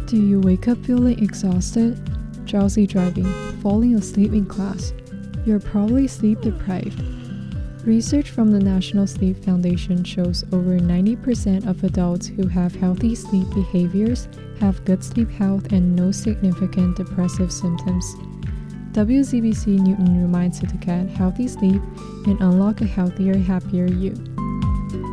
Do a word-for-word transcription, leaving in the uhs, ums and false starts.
Do you wake up feeling exhausted, drowsy driving, falling asleep in class? You're probably sleep deprived. Research from the National Sleep Foundation shows over ninety percent of adults who have healthy sleep behaviors have good sleep health and no significant depressive symptoms. W Z B C Newton reminds you to get healthy sleep and unlock a healthier, happier you.